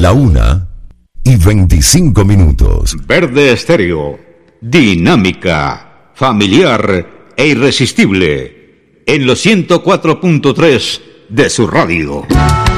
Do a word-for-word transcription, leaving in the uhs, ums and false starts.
La una y veinticinco minutos. Verde Estéreo, dinámica, familiar e irresistible, en los ciento cuatro punto tres de su radio.